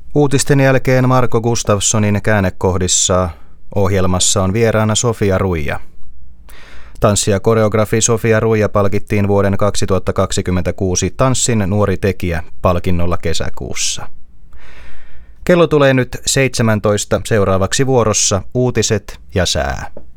Uutisten jälkeen Marko Gustafssonin käännekohdissa ohjelmassa on vieraana Sofia Ruija. Tanssi- ja koreografi Sofia Ruija palkittiin vuoden 2026 Tanssin nuori tekijä -palkinnolla kesäkuussa. Kello tulee nyt 17, seuraavaksi vuorossa uutiset ja sää.